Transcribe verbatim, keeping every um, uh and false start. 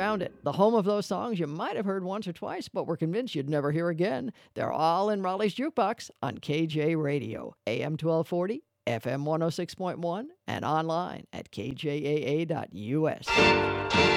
around it. The home of those songs you might have heard once or twice, but were convinced you'd never hear again. They're all in Raleigh's Jukebox on K J Radio, A M twelve forty, F M one oh six point one, and online at K J A A dot U S.